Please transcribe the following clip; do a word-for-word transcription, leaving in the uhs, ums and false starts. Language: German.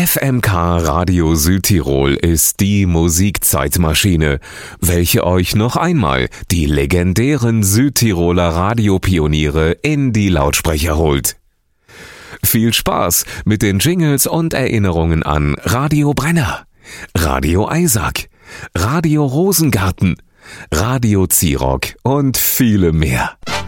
F M K Radio Südtirol ist die Musikzeitmaschine, welche euch noch einmal die legendären Südtiroler Radiopioniere in die Lautsprecher holt. Viel Spaß mit den Jingles und Erinnerungen an Radio Brenner, Radio Eisack, Radio Rosengarten, Radio Zirock und viele mehr.